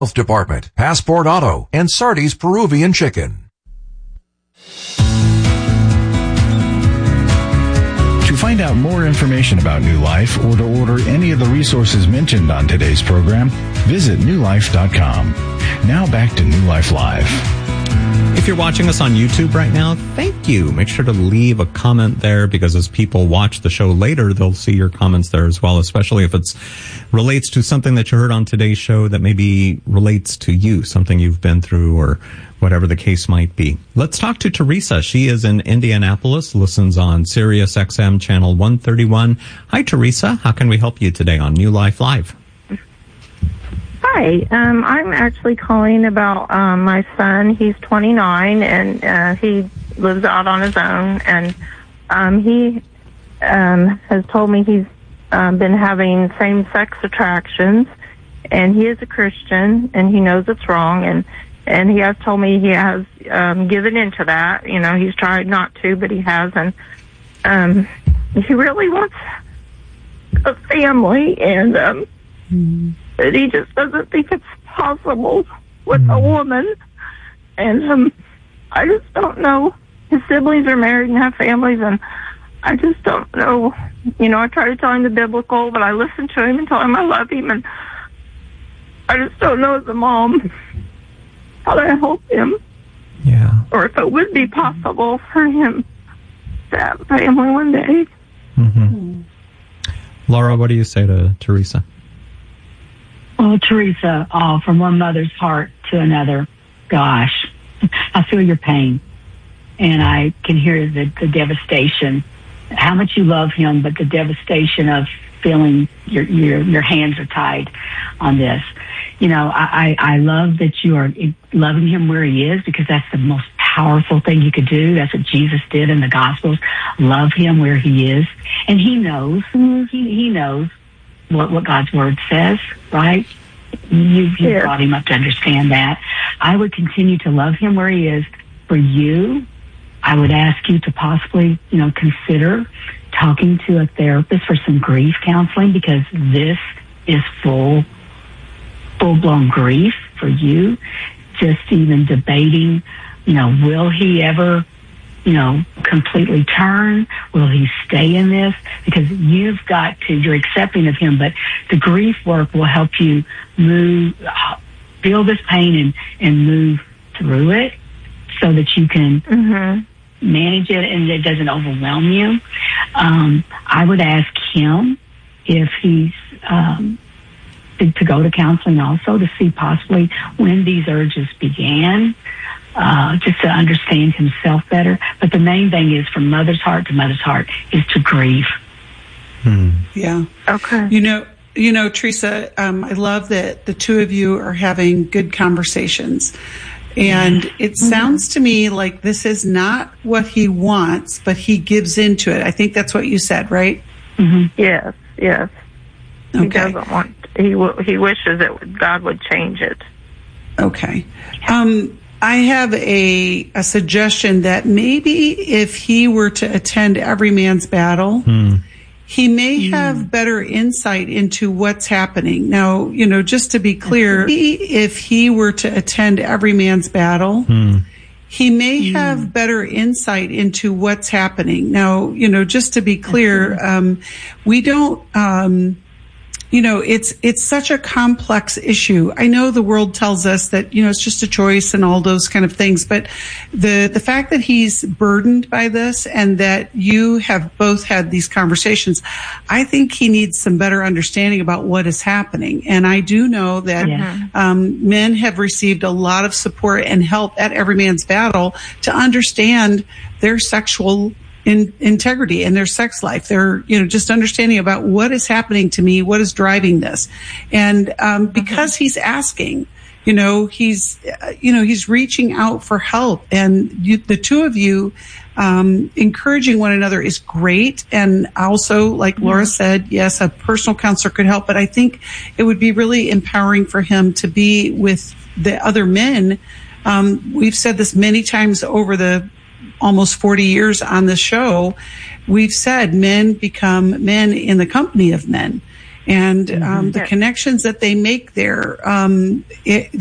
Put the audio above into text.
Health Department, Passport Auto, and Sardi's Peruvian Chicken. To find out more information about New Life or to order any of the resources mentioned on today's program, visit newlife.com. Now back to New Life Live. If you're watching us on YouTube right now, thank you. Make sure to leave a comment there, because as people watch the show later, they'll see your comments there as well, especially if it relates to something that you heard on today's show that maybe relates to you, something you've been through or whatever the case might be. Let's talk to Teresa. She is in Indianapolis, listens on Sirius XM channel 131. Hi, Teresa. How can we help you today on New Life Live? Hi, I'm actually calling about my son. He's 29, and he lives out on his own, and he has told me he's been having same-sex attractions, and he is a Christian, and he knows it's wrong, and he has told me he has given into that. You know, he's tried not to, but he has, and he really wants a family, and but he just doesn't think it's possible with a woman. And I just don't know. His siblings are married and have families, and I just don't know. You know, I try to tell him the biblical, but I listen to him and tell him I love him, and I just don't know as a mom how to help him. Yeah. Or if it would be possible for him to have a family one day. Mm-hmm. Laura, what do you say to Teresa? Oh, Teresa, from one mother's heart to another, gosh, I feel your pain, and I can hear the devastation, how much you love him, but the devastation of feeling your hands are tied on this. You know, I love that you are loving him where he is, because that's the most powerful thing you could do. That's what Jesus did in the Gospels. Love him where he is, and he knows. He knows what God's word says, right? You've brought him up to understand that. I would continue to love him where he is. For you, I would ask you to possibly, consider talking to a therapist for some grief counseling, because this is full-blown grief for you. Just even debating, will he ever completely turn? Will he stay in this? Because you're accepting of him, but the grief work will help you feel this pain and move through it so that you can manage it and it doesn't overwhelm you. I would ask him if he's to go to counseling also, to see possibly when these urges began, just to understand himself better. But the main thing is, from mother's heart to mother's heart, is to grieve. Yeah. Okay. Teresa, I love that the two of you are having good conversations. And it sounds to me like this is not what he wants, but he gives into it. I think that's what you said, right? Yes. Okay. He doesn't want. He wishes that God would change it. Okay. I have a suggestion that maybe if he were to attend Every Man's Battle, he may have better insight into what's happening. Now, just to be clear, if he were to attend Every Man's Battle, he may have better insight into what's happening. Now, just to be clear, we don't... it's such a complex issue. I know the world tells us that, it's just a choice and all those kind of things, but the fact that he's burdened by this and that you have both had these conversations, I think he needs some better understanding about what is happening. And I do know that men have received a lot of support and help at Every Man's Battle to understand their sexual integrity and their sex life. They're, just understanding about what is happening to me, what is driving this. And, because he's asking, he's reaching out for help, and the two of you, encouraging one another is great. And also, like Laura said, yes, a personal counselor could help, but I think it would be really empowering for him to be with the other men. We've said this many times over the almost 40 years on the show. We've said men become men in the company of men. And the connections that they make there,